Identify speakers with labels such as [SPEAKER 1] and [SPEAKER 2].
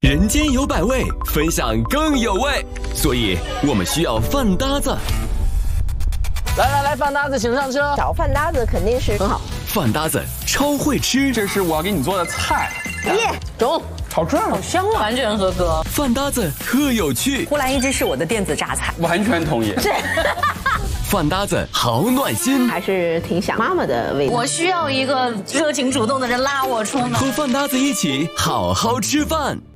[SPEAKER 1] 人间有百味，分享更有味，所以我们需要饭搭子。
[SPEAKER 2] 来，饭搭子请上车。
[SPEAKER 3] 找饭搭子肯定是很好。
[SPEAKER 1] 饭搭子超会吃，
[SPEAKER 4] 这是我要给你做的菜。
[SPEAKER 3] 耶，中，
[SPEAKER 4] 好吃，
[SPEAKER 3] 好香啊，
[SPEAKER 5] 完全合格。
[SPEAKER 1] 饭搭子特有趣，
[SPEAKER 5] 呼兰一直是我的电子榨菜，
[SPEAKER 4] 完全同意。
[SPEAKER 3] 是。
[SPEAKER 1] 饭搭子好暖心，
[SPEAKER 3] 还是挺想妈妈的味道。
[SPEAKER 5] 我需要一个热情主动的人拉我出门。
[SPEAKER 1] 和饭搭子一起好好吃饭。